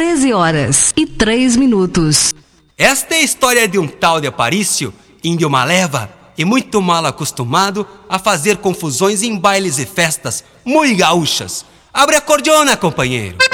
13h03. Esta é a história de um tal de Aparício, índio maleva e muito mal acostumado a fazer confusões em bailes e festas muito gaúchas. Abre a cordiona, companheiro.